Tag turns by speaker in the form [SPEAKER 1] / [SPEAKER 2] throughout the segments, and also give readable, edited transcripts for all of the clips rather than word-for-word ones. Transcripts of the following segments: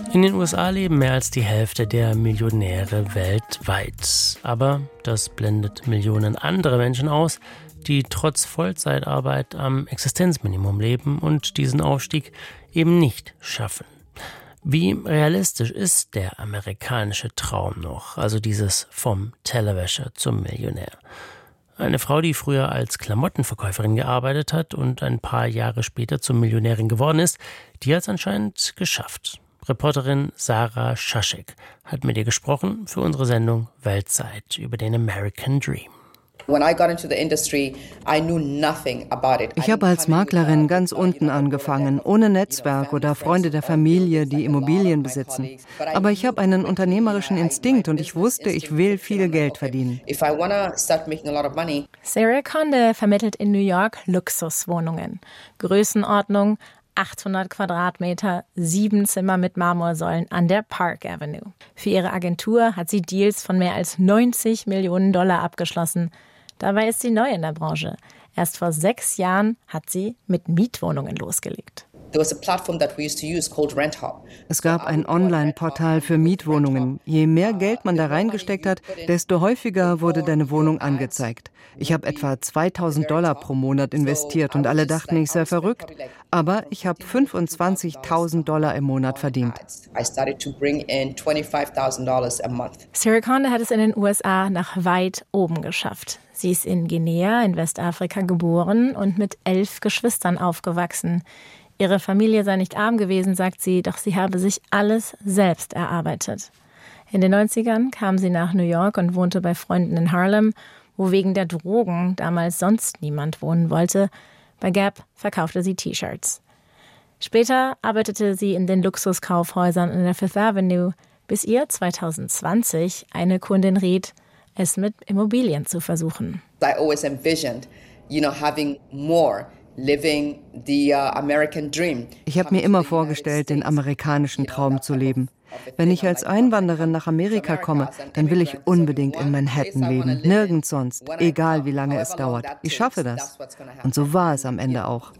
[SPEAKER 1] In den USA leben mehr als die Hälfte der Millionäre weltweit. Aber das blendet Millionen andere Menschen aus, die trotz Vollzeitarbeit am Existenzminimum leben und diesen Aufstieg eben nicht schaffen. Wie realistisch ist der amerikanische Traum noch, also dieses vom Tellerwäscher zum Millionär? Eine Frau, die früher als Klamottenverkäuferin gearbeitet hat und ein paar Jahre später zur Millionärin geworden ist, die hat es anscheinend geschafft. Reporterin Sarah Schaschek hat mit ihr gesprochen für unsere Sendung Weltzeit über den American Dream.
[SPEAKER 2] Ich habe als Maklerin ganz unten angefangen, ohne Netzwerk oder Freunde der Familie, die Immobilien besitzen. Aber ich habe einen unternehmerischen Instinkt und ich wusste, ich will viel Geld verdienen.
[SPEAKER 3] Sarah Conde vermittelt in New York Luxuswohnungen. Größenordnung 800 Quadratmeter, 7 Zimmer mit Marmorsäulen an der Park Avenue. Für ihre Agentur hat sie Deals von mehr als 90 Millionen $90 abgeschlossen. Dabei ist sie neu in der Branche. Erst vor 6 Jahren hat sie mit Mietwohnungen losgelegt.
[SPEAKER 2] Es gab ein Online-Portal für Mietwohnungen. Je mehr Geld man da reingesteckt hat, desto häufiger wurde deine Wohnung angezeigt. Ich habe etwa $2.000 pro Monat investiert und alle dachten, ich sei verrückt. Aber ich habe $25.000 im Monat verdient.
[SPEAKER 3] Sarah Conde hat es in den USA nach weit oben geschafft. Sie ist in Guinea in Westafrika geboren und mit 11 Geschwistern aufgewachsen. Ihre Familie sei nicht arm gewesen, sagt sie, doch sie habe sich alles selbst erarbeitet. In den 90ern kam sie nach New York und wohnte bei Freunden in Harlem, wo wegen der Drogen damals sonst niemand wohnen wollte. Bei Gap verkaufte sie T-Shirts. Später arbeitete sie in den Luxuskaufhäusern in der Fifth Avenue, bis ihr 2020 eine Kundin riet, es mit Immobilien zu versuchen.
[SPEAKER 4] I always envisioned, having more.
[SPEAKER 2] Ich habe mir immer vorgestellt, den amerikanischen Traum zu leben. Wenn ich als Einwanderin nach Amerika komme, dann will ich unbedingt in Manhattan leben, nirgends sonst, egal wie lange es dauert. Ich schaffe das. Und so war es am Ende auch.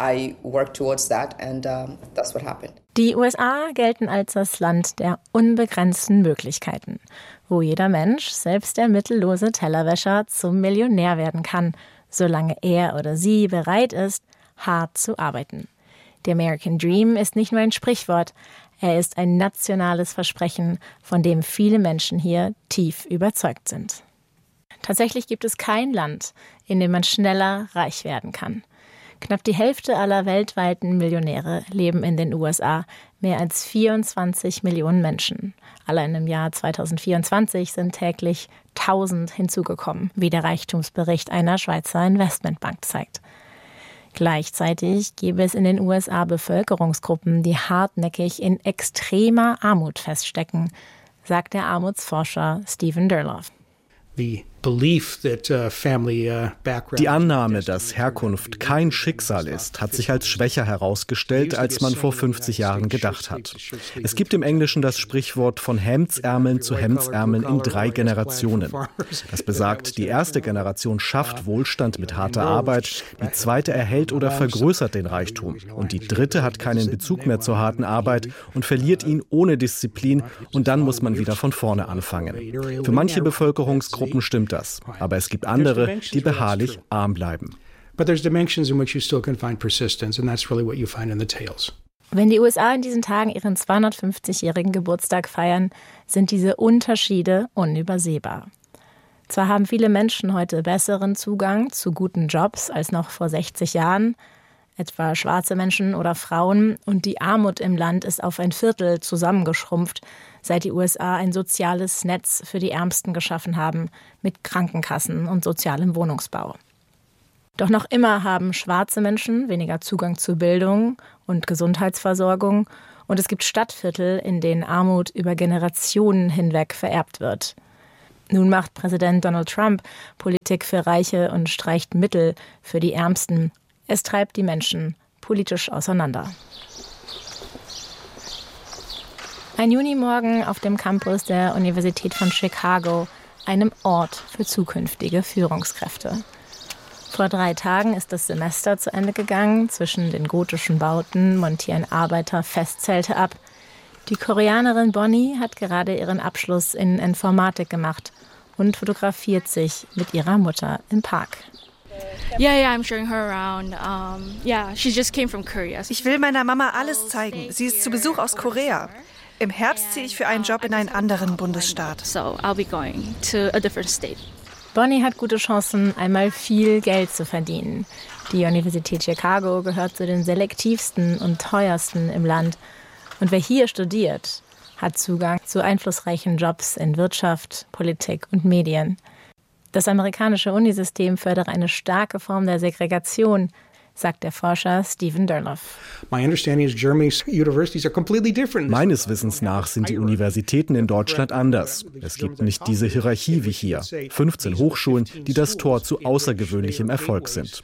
[SPEAKER 3] Die USA gelten als das Land der unbegrenzten Möglichkeiten, wo jeder Mensch, selbst der mittellose Tellerwäscher, zum Millionär werden kann, solange er oder sie bereit ist, hart zu arbeiten. Der American Dream ist nicht nur ein Sprichwort, er ist ein nationales Versprechen, von dem viele Menschen hier tief überzeugt sind. Tatsächlich gibt es kein Land, in dem man schneller reich werden kann. Knapp die Hälfte aller weltweiten Millionäre leben in den USA, mehr als 24 Millionen Menschen. Allein im Jahr 2024 sind täglich 1000 hinzugekommen, wie der Reichtumsbericht einer Schweizer Investmentbank zeigt. Gleichzeitig gäbe es in den USA Bevölkerungsgruppen, die hartnäckig in extremer Armut feststecken, sagt der Armutsforscher Stephen Durloff.
[SPEAKER 5] Die Annahme, dass Herkunft kein Schicksal ist, hat sich als schwächer herausgestellt, als man vor 50 Jahren gedacht hat. Es gibt im Englischen das Sprichwort von Hemdsärmeln zu Hemdsärmeln in 3 Generationen. Das besagt, die erste Generation schafft Wohlstand mit harter Arbeit, die zweite erhält oder vergrößert den Reichtum und die dritte hat keinen Bezug mehr zur harten Arbeit und verliert ihn ohne Disziplin und dann muss man wieder von vorne anfangen. Für manche Bevölkerungsgruppen stimmt das, aber es gibt andere, die beharrlich arm bleiben.
[SPEAKER 3] Wenn die USA in diesen Tagen ihren 250-jährigen Geburtstag feiern, sind diese Unterschiede unübersehbar. Zwar haben viele Menschen heute besseren Zugang zu guten Jobs als noch vor 60 Jahren, etwa schwarze Menschen oder Frauen, und die Armut im Land ist auf ein Viertel zusammengeschrumpft, seit die USA ein soziales Netz für die Ärmsten geschaffen haben, mit Krankenkassen und sozialem Wohnungsbau. Doch noch immer haben schwarze Menschen weniger Zugang zu Bildung und Gesundheitsversorgung und es gibt Stadtviertel, in denen Armut über Generationen hinweg vererbt wird. Nun macht Präsident Donald Trump Politik für Reiche und streicht Mittel für die Ärmsten. Es treibt die Menschen politisch auseinander. Ein Junimorgen auf dem Campus der Universität von Chicago, einem Ort für zukünftige Führungskräfte. Vor 3 Tagen ist das Semester zu Ende gegangen. Zwischen den gotischen Bauten montieren Arbeiter Festzelte ab. Die Koreanerin Bonnie hat gerade ihren Abschluss in Informatik gemacht und fotografiert sich mit ihrer Mutter im Park.
[SPEAKER 6] I'm showing her around. She just came from Korea.
[SPEAKER 7] Ich will meiner Mama alles zeigen. Sie ist zu Besuch aus Korea. Im Herbst ziehe ich für einen Job in einen anderen Bundesstaat.
[SPEAKER 6] So I'll be going to a different state.
[SPEAKER 3] Bonnie hat gute Chancen, einmal viel Geld zu verdienen. Die Universität Chicago gehört zu den selektivsten und teuersten im Land. Und wer hier studiert, hat Zugang zu einflussreichen Jobs in Wirtschaft, Politik und Medien. Das amerikanische Unisystem fördere eine starke Form der Segregation, sagt der Forscher Stephen Durloff.
[SPEAKER 5] Meines Wissens nach sind die Universitäten in Deutschland anders. Es gibt nicht diese Hierarchie wie hier. 15 Hochschulen, die das Tor zu außergewöhnlichem Erfolg sind.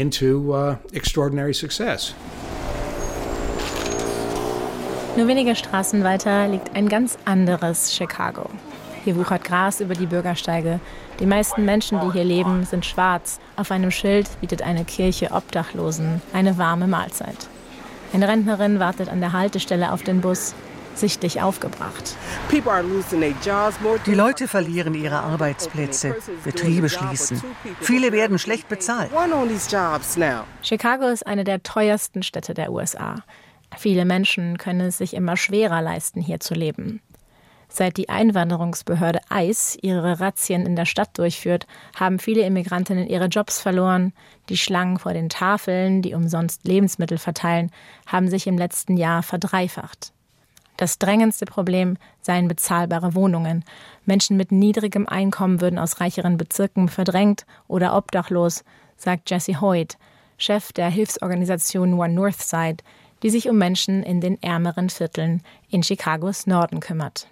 [SPEAKER 3] Nur wenige Straßen weiter liegt ein ganz anderes Chicago. Hier wuchert Gras über die Bürgersteige. Die meisten Menschen, die hier leben, sind schwarz. Auf einem Schild bietet eine Kirche Obdachlosen eine warme Mahlzeit. Eine Rentnerin wartet an der Haltestelle auf den Bus, sichtlich aufgebracht.
[SPEAKER 8] Die Leute verlieren ihre Arbeitsplätze, Betriebe schließen. Viele werden schlecht bezahlt.
[SPEAKER 3] Chicago ist eine der teuersten Städte der USA. Viele Menschen können es sich immer schwerer leisten, hier zu leben. Seit die Einwanderungsbehörde ICE ihre Razzien in der Stadt durchführt, haben viele Immigrantinnen ihre Jobs verloren. Die Schlangen vor den Tafeln, die umsonst Lebensmittel verteilen, haben sich im letzten Jahr verdreifacht. Das drängendste Problem seien bezahlbare Wohnungen. Menschen mit niedrigem Einkommen würden aus reicheren Bezirken verdrängt oder obdachlos, sagt Jesse Hoyt, Chef der Hilfsorganisation One Northside, die sich um Menschen in den ärmeren Vierteln in Chicagos Norden kümmert.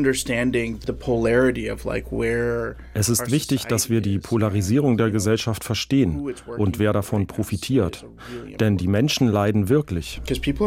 [SPEAKER 9] Es ist wichtig, dass wir die Polarisierung der Gesellschaft verstehen und wer davon profitiert. Denn die Menschen leiden wirklich.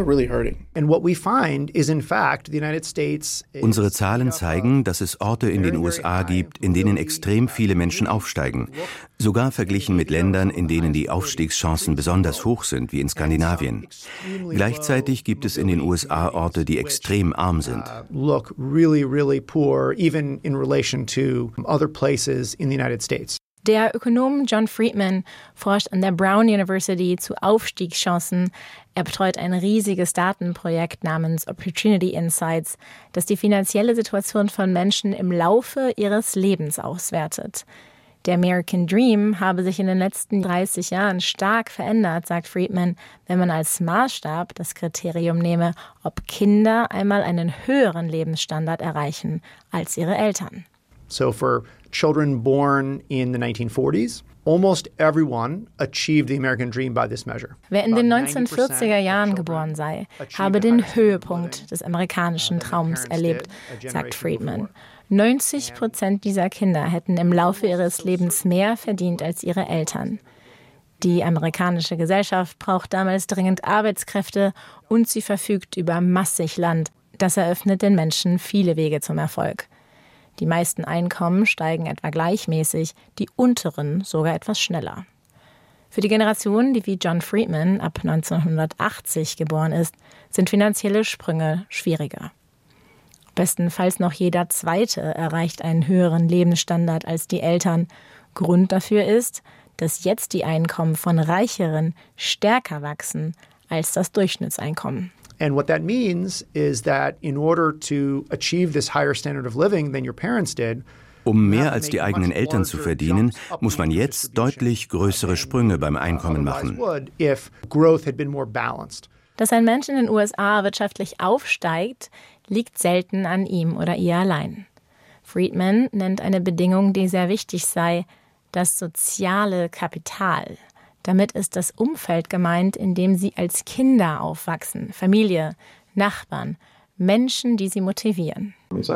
[SPEAKER 10] Unsere Zahlen zeigen, dass es Orte in den USA gibt, in denen extrem viele Menschen aufsteigen. Sogar verglichen mit Ländern, in denen die Aufstiegschancen besonders hoch sind, wie in Skandinavien. Gleichzeitig gibt es in den USA Orte, die extrem arm sind.
[SPEAKER 11] Really poor, even in relation to other places in the United States.
[SPEAKER 3] Der Ökonom John Friedman forscht an der Brown University zu Aufstiegschancen. Er betreut ein riesiges Datenprojekt namens Opportunity Insights, das die finanzielle Situation von Menschen im Laufe ihres Lebens auswertet. Der American Dream habe sich in den letzten 30 Jahren stark verändert, sagt Friedman, wenn man als Maßstab das Kriterium nehme, ob Kinder einmal einen höheren Lebensstandard erreichen als ihre Eltern.
[SPEAKER 11] So for children born in the 1940s, almost everyone achieved the American Dream by this measure.
[SPEAKER 3] Wer in den 1940er Jahren geboren sei, habe den Höhepunkt des amerikanischen Traums erlebt, sagt Friedman. 90% dieser Kinder hätten im Laufe ihres Lebens mehr verdient als ihre Eltern. Die amerikanische Gesellschaft braucht damals dringend Arbeitskräfte und sie verfügt über massig Land. Das eröffnet den Menschen viele Wege zum Erfolg. Die meisten Einkommen steigen etwa gleichmäßig, die unteren sogar etwas schneller. Für die Generation, die wie John Friedman ab 1980 geboren ist, sind finanzielle Sprünge schwieriger. Bestenfalls noch jeder Zweite erreicht einen höheren Lebensstandard als die Eltern. Grund dafür ist, dass jetzt die Einkommen von Reicheren stärker wachsen als das Durchschnittseinkommen.
[SPEAKER 11] And what that means is that in order to achieve this higher standard of living than your parents did,
[SPEAKER 10] um mehr als die eigenen Eltern zu verdienen, muss man jetzt deutlich größere Sprünge beim Einkommen machen.
[SPEAKER 3] Dass ein Mensch in den USA wirtschaftlich aufsteigt, liegt selten an ihm oder ihr allein. Friedman nennt eine Bedingung, die sehr wichtig sei, das soziale Kapital. Damit ist das Umfeld gemeint, in dem sie als Kinder aufwachsen, Familie, Nachbarn, Menschen, die sie motivieren.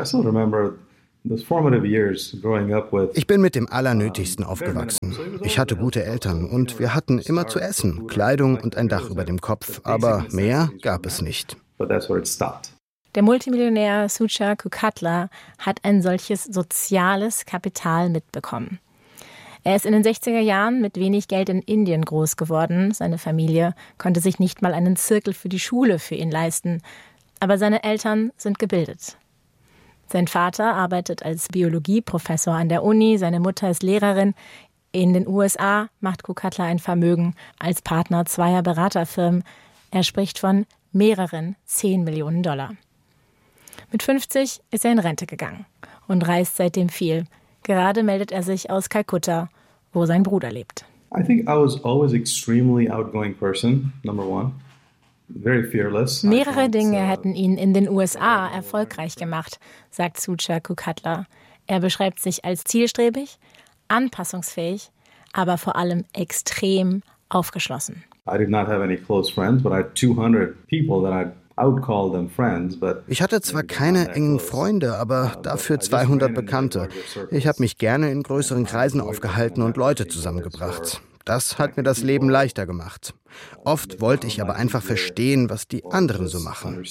[SPEAKER 12] Ich bin mit dem Allernötigsten aufgewachsen. Ich hatte gute Eltern und wir hatten immer zu essen, Kleidung und ein Dach über dem Kopf, aber mehr gab es nicht.
[SPEAKER 3] Der Multimillionär Sucha Kukatla hat ein solches soziales Kapital mitbekommen. Er ist in den 60er Jahren mit wenig Geld in Indien groß geworden. Seine Familie konnte sich nicht mal einen Zirkel für die Schule für ihn leisten. Aber seine Eltern sind gebildet. Sein Vater arbeitet als Biologieprofessor an der Uni, seine Mutter ist Lehrerin. In den USA macht Kukatla ein Vermögen als Partner zweier Beraterfirmen. Er spricht von mehreren 10 Millionen $. Mit 50 ist er in Rente gegangen und reist seitdem viel. Gerade meldet er sich aus Kalkutta, wo sein Bruder lebt.
[SPEAKER 13] I think I was always extremely outgoing person, number one. Very fearless.
[SPEAKER 3] Mehrere Dinge hätten ihn in den USA erfolgreich gemacht, sagt Sucha Kukatla. Er beschreibt sich als zielstrebig, anpassungsfähig, aber vor allem extrem aufgeschlossen.
[SPEAKER 13] I did not have any close friends, but I had 200 people that I would call them friends, but
[SPEAKER 12] ich hatte zwar keine engen Freunde, aber dafür 200 Bekannte. Ich habe mich gerne in größeren Kreisen aufgehalten und Leute zusammengebracht. Das hat mir das Leben leichter gemacht. Oft wollte ich aber einfach verstehen, was die anderen so machen.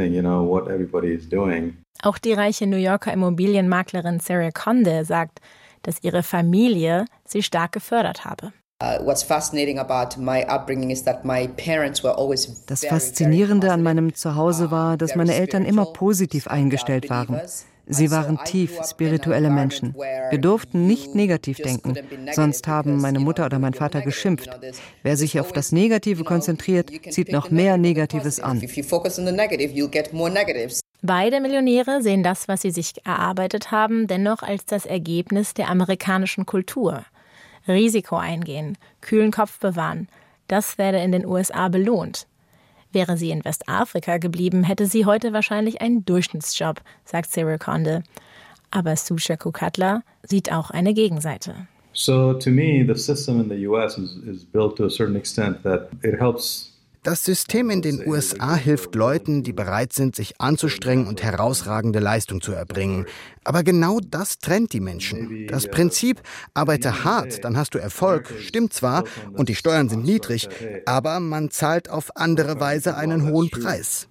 [SPEAKER 3] Auch die reiche New Yorker Immobilienmaklerin Sarah Conde sagt, dass ihre Familie sie stark gefördert habe.
[SPEAKER 2] Das Faszinierende an meinem Zuhause war, dass meine Eltern immer positiv eingestellt waren. Sie waren tief spirituelle Menschen. Wir durften nicht negativ denken, sonst haben meine Mutter oder mein Vater geschimpft. Wer sich auf das Negative konzentriert, zieht noch mehr Negatives an.
[SPEAKER 3] Beide Millionäre sehen das, was sie sich erarbeitet haben, dennoch als das Ergebnis der amerikanischen Kultur. Risiko eingehen, kühlen Kopf bewahren, das werde in den USA belohnt. Wäre sie in Westafrika geblieben, hätte sie heute wahrscheinlich einen Durchschnittsjob, sagt Sarah Conde. Aber Sucha Kukatla sieht auch eine Gegenseite.
[SPEAKER 13] So to me, the system in the US is built to a certain extent that it helps.
[SPEAKER 12] Das System in den USA hilft Leuten, die bereit sind, sich anzustrengen und herausragende Leistung zu erbringen. Aber genau das trennt die Menschen. Das Prinzip, arbeite hart, dann hast du Erfolg, stimmt zwar und die Steuern sind niedrig, aber man zahlt auf andere Weise einen hohen Preis.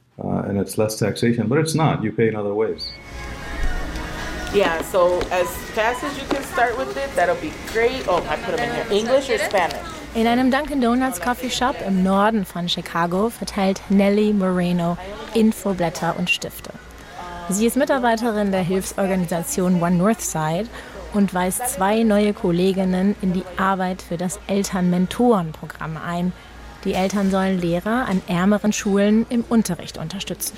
[SPEAKER 14] Yeah, so as fast as you can start with it, that'll be great. Oh, I put them in here. English or Spanish?
[SPEAKER 3] In einem Dunkin' Donuts Coffee Shop im Norden von Chicago verteilt Nellie Moreno Infoblätter und Stifte. Sie ist Mitarbeiterin der Hilfsorganisation One Northside und weist 2 neue Kolleginnen in die Arbeit für das Eltern-Mentoren-Programm ein. Die Eltern sollen Lehrer an ärmeren Schulen im Unterricht unterstützen.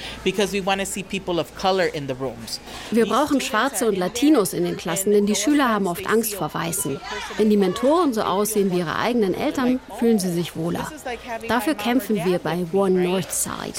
[SPEAKER 15] Wir brauchen Schwarze und Latinos in den Klassen, denn die Schüler haben oft Angst vor Weißen. Wenn die Mentoren so aussehen wie ihre eigenen Eltern, fühlen sie sich wohler. Dafür kämpfen wir bei One Northside.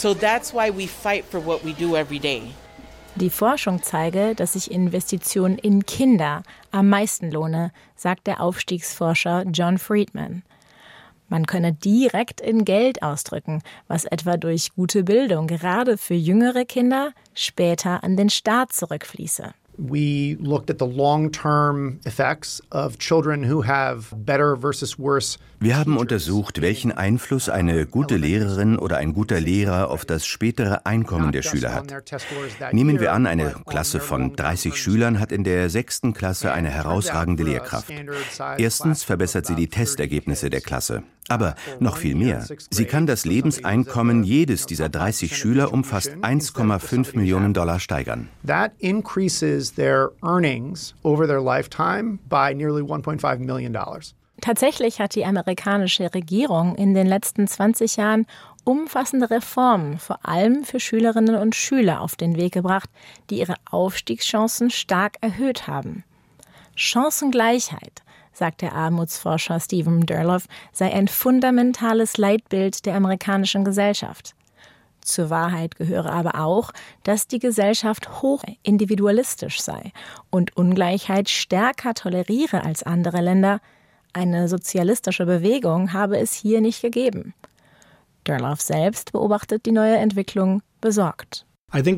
[SPEAKER 3] Die Forschung zeige, dass sich Investitionen in Kinder am meisten lohne, sagt der Aufstiegsforscher John Friedman. Man könne direkt in Geld ausdrücken, was etwa durch gute Bildung gerade für jüngere Kinder später an den Staat zurückfließe.
[SPEAKER 11] We looked at the long-term effects of children who have better versus worse.
[SPEAKER 10] Wir haben untersucht, welchen Einfluss eine gute Lehrerin oder ein guter Lehrer auf das spätere Einkommen der Schüler hat. Nehmen wir an, eine Klasse von 30 Schülern hat in der 6. Klasse eine herausragende Lehrkraft. Erstens verbessert sie die Testergebnisse der Klasse. Aber noch viel mehr. Sie kann das Lebenseinkommen jedes dieser 30 Schüler um fast $1,5 Millionen steigern.
[SPEAKER 11] That increases their earnings over their lifetime by nearly $1.5 million.
[SPEAKER 3] Tatsächlich hat die amerikanische Regierung in den letzten 20 Jahren umfassende Reformen, vor allem für Schülerinnen und Schüler, auf den Weg gebracht, die ihre Aufstiegschancen stark erhöht haben. Chancengleichheit, sagt der Armutsforscher Stephen Durloff, sei ein fundamentales Leitbild der amerikanischen Gesellschaft. Zur Wahrheit gehöre aber auch, dass die Gesellschaft hoch individualistisch sei und Ungleichheit stärker toleriere als andere Länder. Eine sozialistische Bewegung habe es hier nicht gegeben. Durloff selbst beobachtet die neue Entwicklung besorgt.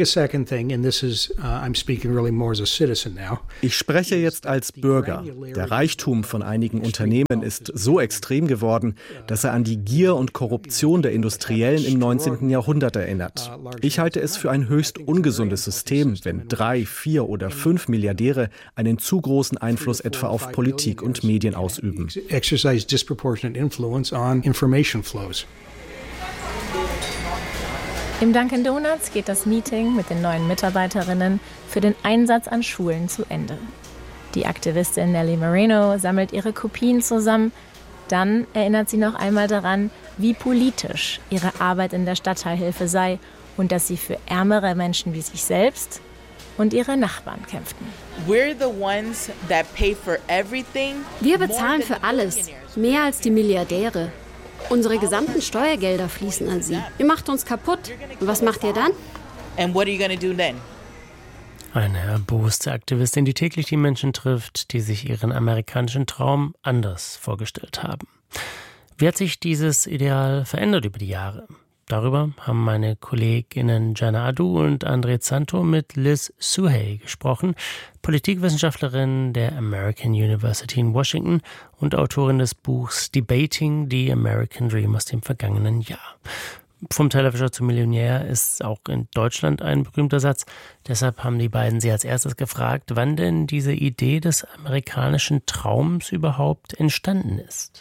[SPEAKER 5] Ich spreche jetzt als Bürger. Der Reichtum von einigen Unternehmen ist so extrem geworden, dass er an die Gier und Korruption der Industriellen im 19. Jahrhundert erinnert. Ich halte es für ein höchst ungesundes System, wenn 3, 4 oder 5 Milliardäre einen zu großen Einfluss etwa auf Politik und Medien ausüben.
[SPEAKER 3] Im Dunkin' Donuts geht das Meeting mit den neuen Mitarbeiterinnen für den Einsatz an Schulen zu Ende. Die Aktivistin Nellie Moreno sammelt ihre Kopien zusammen. Dann erinnert sie noch einmal daran, wie politisch ihre Arbeit in der Stadtteilhilfe sei und dass sie für ärmere Menschen wie sich selbst und ihre Nachbarn kämpften.
[SPEAKER 15] Wir bezahlen für alles, mehr als die Milliardäre. Unsere gesamten Steuergelder fließen an sie. Ihr macht uns kaputt. Und was macht ihr dann?
[SPEAKER 1] Eine erboste Aktivistin, die täglich die Menschen trifft, die sich ihren amerikanischen Traum anders vorgestellt haben. Wie hat sich dieses Ideal verändert über die Jahre? Darüber haben meine Kolleginnen Jana Adu und André Zanto mit Liz Suhey gesprochen, Politikwissenschaftlerin der American University in Washington und Autorin des Buchs Debating the American Dream aus dem vergangenen Jahr. Vom Tellerwäscher zum Millionär ist auch in Deutschland ein berühmter Satz. Deshalb haben die beiden sie als erstes gefragt, wann denn diese Idee des amerikanischen Traums überhaupt entstanden ist.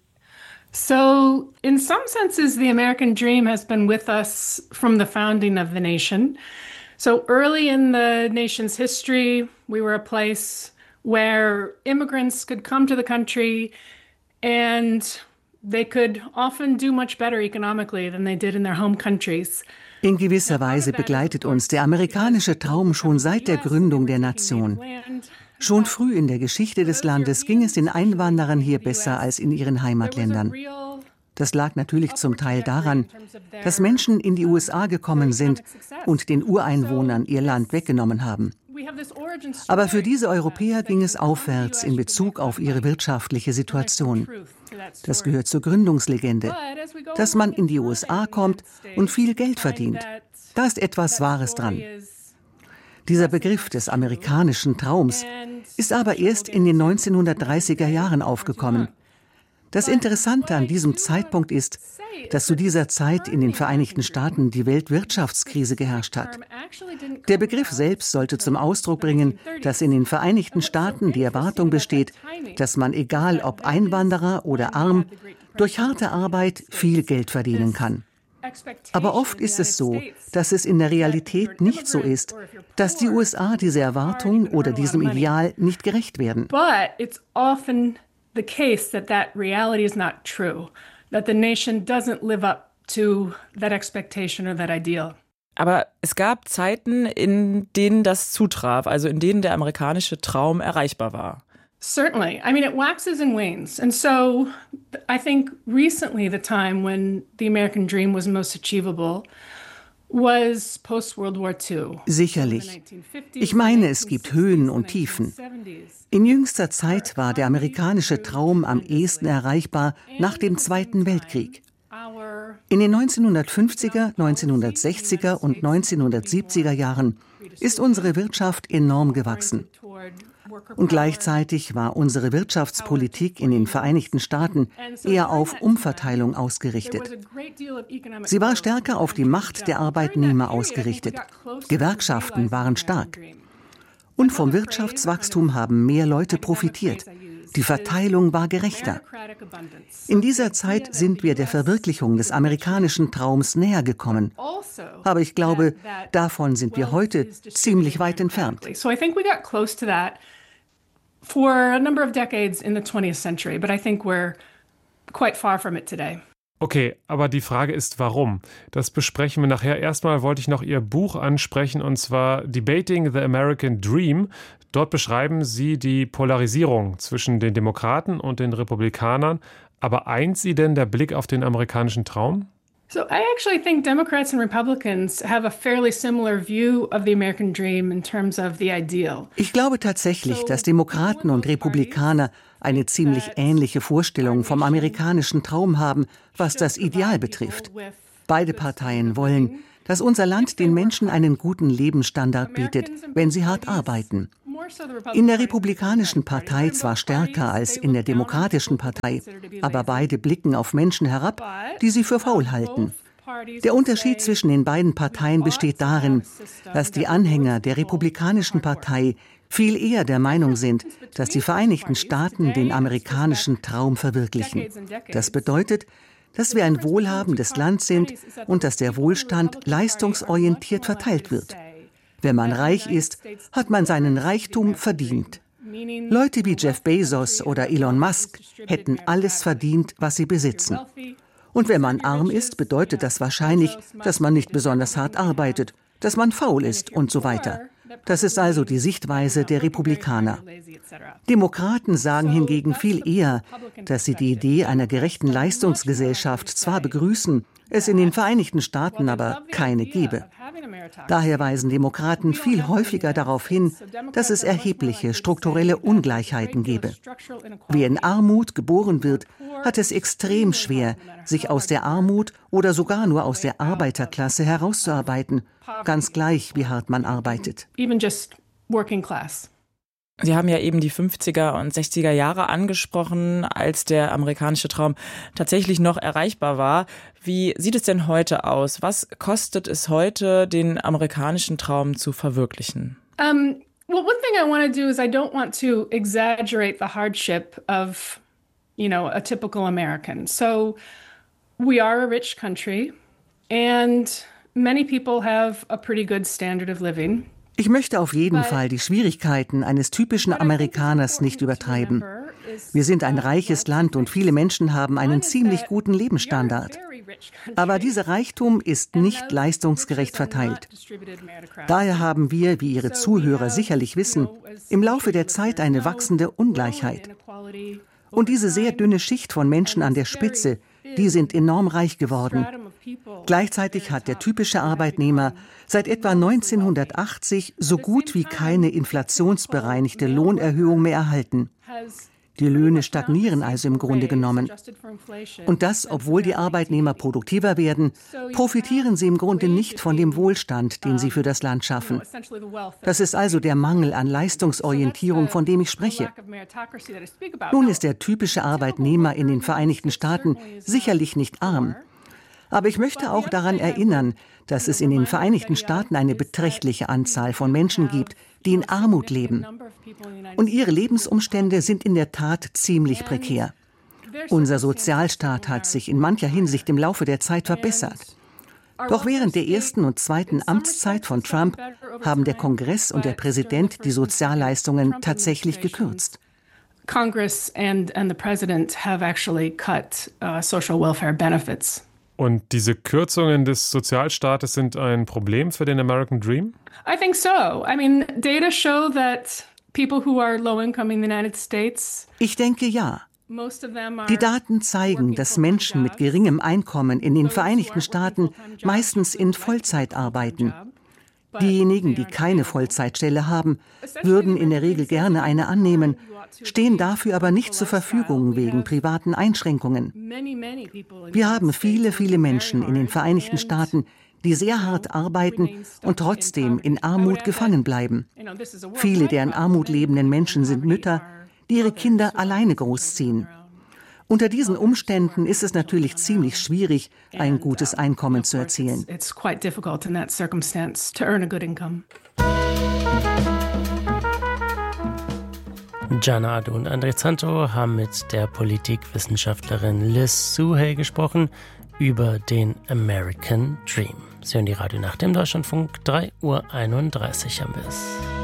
[SPEAKER 16] So, in some senses, the American dream has been with us from the founding of the nation. So early in the nation's history, we were a place where immigrants could come to the country and they could often do much better economically than they did in their home countries.
[SPEAKER 8] In gewisser Weise begleitet uns der amerikanische Traum schon seit der Gründung der Nation. Schon früh in der Geschichte des Landes ging es den Einwanderern hier besser als in ihren Heimatländern. Das lag natürlich zum Teil daran, dass Menschen in die USA gekommen sind und den Ureinwohnern ihr Land weggenommen haben. Aber für diese Europäer ging es aufwärts in Bezug auf ihre wirtschaftliche Situation. Das gehört zur Gründungslegende, dass man in die USA kommt und viel Geld verdient. Da ist etwas Wahres dran. Dieser Begriff des amerikanischen Traums ist aber erst in den 1930er Jahren aufgekommen. Das Interessante an diesem Zeitpunkt ist, dass zu dieser Zeit in den Vereinigten Staaten die Weltwirtschaftskrise geherrscht hat. Der Begriff selbst sollte zum Ausdruck bringen, dass in den Vereinigten Staaten die Erwartung besteht, dass man, egal ob Einwanderer oder arm, durch harte Arbeit viel Geld verdienen kann. Aber oft ist es so, dass es in der Realität nicht so ist, dass die USA dieser Erwartung oder diesem Ideal nicht gerecht werden.
[SPEAKER 16] The case that reality is not true, that the nation doesn't live up to that expectation or that ideal.
[SPEAKER 17] Aber es gab Zeiten, in denen das zutraf, also in denen der amerikanische Traum erreichbar war.
[SPEAKER 16] Certainly. I mean, it waxes and wanes. And so I think recently the time when the American dream was most achievable was post-World War II.
[SPEAKER 8] Sicherlich. Ich meine, es gibt Höhen und Tiefen. In jüngster Zeit war der amerikanische Traum am ehesten erreichbar nach dem Zweiten Weltkrieg. In den 1950er, 1960er und 1970er Jahren ist unsere Wirtschaft enorm gewachsen. Und gleichzeitig war unsere Wirtschaftspolitik in den Vereinigten Staaten eher auf Umverteilung ausgerichtet. Sie war stärker auf die Macht der Arbeitnehmer ausgerichtet. Gewerkschaften waren stark. Und vom Wirtschaftswachstum haben mehr Leute profitiert. Die Verteilung war gerechter. In dieser Zeit sind wir der Verwirklichung des amerikanischen Traums näher gekommen. Aber ich glaube, davon sind wir heute ziemlich weit entfernt.
[SPEAKER 16] For a number of decades in the 20th century, but I think we're quite far from it today.
[SPEAKER 18] Okay, aber die Frage ist, warum? Das besprechen wir nachher. Erstmal wollte ich noch Ihr Buch ansprechen, und zwar Debating the American Dream. Dort beschreiben Sie die Polarisierung zwischen den Demokraten und den Republikanern. Aber eint Sie denn der Blick auf den amerikanischen Traum?
[SPEAKER 16] So I actually think Democrats and Republicans have a fairly similar view of the American dream in terms of the ideal.
[SPEAKER 8] Ich glaube tatsächlich, dass Demokraten und Republikaner eine ziemlich ähnliche Vorstellung vom amerikanischen Traum haben, was das Ideal betrifft. Beide Parteien wollen, dass unser Land den Menschen einen guten Lebensstandard bietet, wenn sie hart arbeiten. In der Republikanischen Partei zwar stärker als in der Demokratischen Partei, aber beide blicken auf Menschen herab, die sie für faul halten. Der Unterschied zwischen den beiden Parteien besteht darin, dass die Anhänger der Republikanischen Partei viel eher der Meinung sind, dass die Vereinigten Staaten den amerikanischen Traum verwirklichen. Das bedeutet, dass wir ein wohlhabendes Land sind und dass der Wohlstand leistungsorientiert verteilt wird. Wenn man reich ist, hat man seinen Reichtum verdient. Leute wie Jeff Bezos oder Elon Musk hätten alles verdient, was sie besitzen. Und wenn man arm ist, bedeutet das wahrscheinlich, dass man nicht besonders hart arbeitet, dass man faul ist und so weiter. Das ist also die Sichtweise der Republikaner. Demokraten sagen hingegen viel eher, dass sie die Idee einer gerechten Leistungsgesellschaft zwar begrüßen, es in den Vereinigten Staaten aber keine gebe. Daher weisen Demokraten viel häufiger darauf hin, dass es erhebliche strukturelle Ungleichheiten gebe. Wer in Armut geboren wird, hat es extrem schwer, sich aus der Armut oder sogar nur aus der Arbeiterklasse herauszuarbeiten, ganz gleich, wie hart man arbeitet.
[SPEAKER 17] Sie haben ja eben die 50er und 60er Jahre angesprochen, als der amerikanische Traum tatsächlich noch erreichbar war. Wie sieht es denn heute aus? Was kostet es heute, den amerikanischen Traum zu verwirklichen?
[SPEAKER 16] Well, one thing I want to do is I don't want to exaggerate the hardship of, a typical American. So we are a rich country and many people have a pretty good standard of living.
[SPEAKER 8] Ich möchte auf jeden Fall die Schwierigkeiten eines typischen Amerikaners nicht übertreiben. Wir sind ein reiches Land und viele Menschen haben einen ziemlich guten Lebensstandard. Aber dieser Reichtum ist nicht leistungsgerecht verteilt. Daher haben wir, wie Ihre Zuhörer sicherlich wissen, im Laufe der Zeit eine wachsende Ungleichheit. Und diese sehr dünne Schicht von Menschen an der Spitze, die sind enorm reich geworden. Gleichzeitig hat der typische Arbeitnehmer seit etwa 1980 so gut wie keine inflationsbereinigte Lohnerhöhung mehr erhalten. Die Löhne stagnieren also im Grunde genommen. Und das, obwohl die Arbeitnehmer produktiver werden, profitieren sie im Grunde nicht von dem Wohlstand, den sie für das Land schaffen. Das ist also der Mangel an Leistungsorientierung, von dem ich spreche. Nun ist der typische Arbeitnehmer in den Vereinigten Staaten sicherlich nicht arm. Aber ich möchte auch daran erinnern, dass es in den Vereinigten Staaten eine beträchtliche Anzahl von Menschen gibt, die in Armut leben. Und ihre Lebensumstände sind in der Tat ziemlich prekär. Unser Sozialstaat hat sich in mancher Hinsicht im Laufe der Zeit verbessert. Doch während der ersten und zweiten Amtszeit von Trump haben der Kongress und der Präsident die Sozialleistungen tatsächlich gekürzt.
[SPEAKER 16] Congress and the president have actually cut social welfare benefits.
[SPEAKER 18] Und diese Kürzungen des Sozialstaates sind ein Problem für den American Dream?
[SPEAKER 16] I think so. I mean, data show that people who are low income in the United States.
[SPEAKER 8] Ich denke ja. Die Daten zeigen, dass Menschen mit geringem Einkommen in den Vereinigten Staaten meistens in Vollzeit arbeiten. Diejenigen, die keine Vollzeitstelle haben, würden in der Regel gerne eine annehmen, stehen dafür aber nicht zur Verfügung wegen privaten Einschränkungen. Wir haben viele, viele Menschen in den Vereinigten Staaten, die sehr hart arbeiten und trotzdem in Armut gefangen bleiben. Viele der in Armut lebenden Menschen sind Mütter, die ihre Kinder alleine großziehen. Unter diesen Umständen ist es natürlich ziemlich schwierig, ein gutes Einkommen zu erzielen.
[SPEAKER 1] Jana Adu und André Zanto haben mit der Politikwissenschaftlerin Liz Suhay gesprochen über den American Dream. Sie hören die Radio Nacht im Deutschlandfunk, 3:31 Uhr haben wir es.